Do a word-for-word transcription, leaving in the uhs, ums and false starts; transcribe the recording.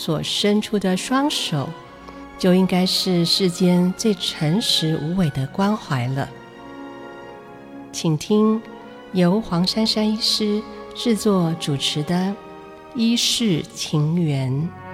所伸出的双手，就应该是世间最诚实无伪的关怀了。请听由黄珊珊医师制作主持的《医事情缘》。